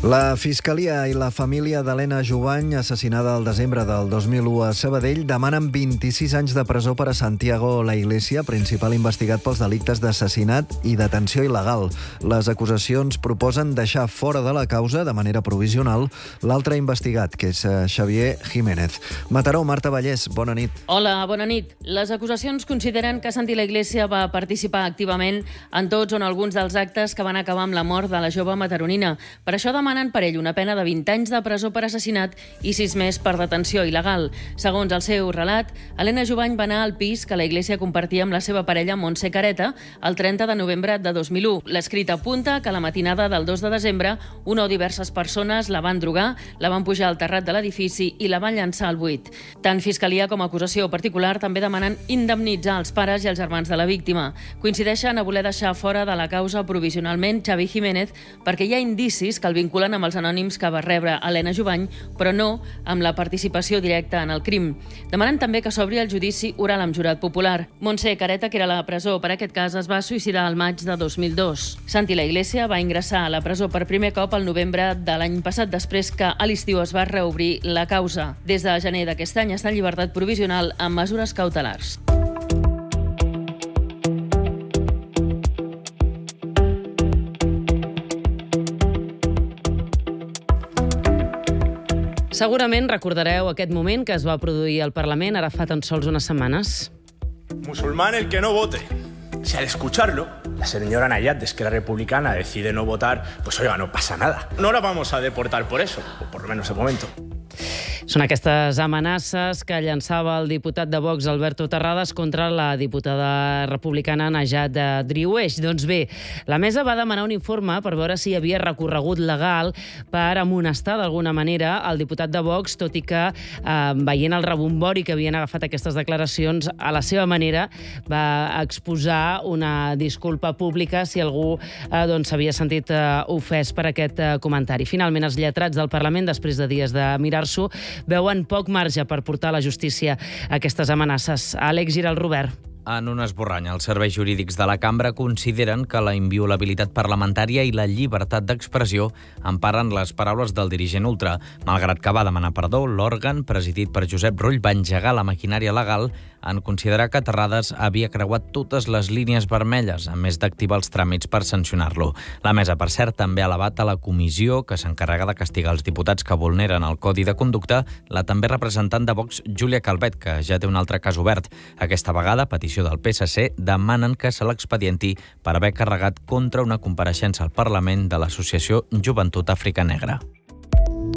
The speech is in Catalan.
La Fiscalia i la família d'Helena Jubany, assassinada al desembre del 2001 a Sabadell, demanen 26 anys de presó per a Santiago La Iglesia, principal investigat pels delictes d'assassinat i detenció il·legal. Les acusacions proposen deixar fora de la causa, de manera provisional, l'altre investigat, que és Xavier Jiménez. Mataró, Marta Vallès, bona nit. Hola, bona nit. Les acusacions consideren que Santi La Iglesia va participar activament en tots o en alguns dels actes que van acabar amb la mort de la jove mataronina. Per això demanen per ell una pena de 20 anys de presó per assassinat i 6 més per detenció il·legal. Segons el seu relat, Helena Jubany va anar al pis que la Iglesia compartia amb la seva parella Montse Careta el 30 de novembre de 2001. L'escrit apunta que la matinada del 2 de desembre una o diverses persones la van drogar, la van pujar al terrat de l'edifici i la van llançar al buit. Tant Fiscalia com acusació particular també demanen indemnitzar els pares i els germans de la víctima. Coincideixen a voler deixar fora de la causa provisionalment Xavier Jiménez perquè hi ha indicis que el vinculen amb els anònims que va rebre Helena Jubany, però no amb la participació directa en el crim. Demanen també que s'obri el judici oral amb jurat popular. Montse Careta, que era a la presó per aquest cas, es va suïcidar al maig de 2002. Santi La Iglesia va ingressar a la presó per primer cop al novembre de l'any passat, després que a l'estiu es va reobrir la causa. Des de gener d'aquest any està en llibertat provisional amb mesures cautelars. Segurament recordareu aquest moment que es va produir al Parlament ara fa tan sols unes setmanes. Musulmán el que no vote. Si al escucharlo, la señora Nayat de Esquerra Republicana decide no votar, pues oiga, no pasa nada. No la vamos a deportar por eso, o por lo menos de momento. Són aquestes amenaces que llançava el diputat de Vox, Alberto Terrades, contra la diputada republicana Najat Driouech. Doncs bé, la mesa va demanar un informe per veure si hi havia recorregut legal per amonestar d'alguna manera el diputat de Vox, tot i que, veient el rebombori que havien agafat aquestes declaracions, a la seva manera va exposar una disculpa pública si algú s'havia sentit ofès per aquest comentari. Finalment, els lletrats del Parlament, després de dies de mirar-s'ho, veuen poc marge per portar a la justícia aquestes amenaces. Àlex Giral, Robert. En un esborrany, els serveis jurídics de la cambra consideren que la inviolabilitat parlamentària i la llibertat d'expressió emparen les paraules del dirigent ultra. Malgrat que va demanar perdó, l'òrgan, presidit per Josep Rull, va engegar la maquinària legal en considerar que Terrades havia creuat totes les línies vermelles, a més d'activar els tràmits per sancionar-lo. La mesa, per cert, també ha elevat a la comissió que s'encarrega de castigar els diputats que vulneren el Codi de Conducta la també representant de Vox, Júlia Calvet, que ja té un altre cas obert. Aquesta vegada, petició del PSC, demanen que se l'expedienti per haver carregat contra una compareixença al Parlament de l'Associació Joventut Àfrica Negra.